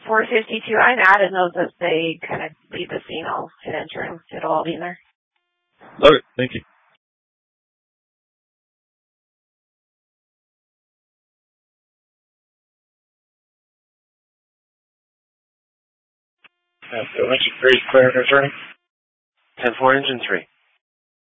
452. I'm adding those as they kind of leave the scene. I'll hit enter and it'll all be in there. Okay, thank you. So engine 3 is clear, concerning. 10-4, engine 3.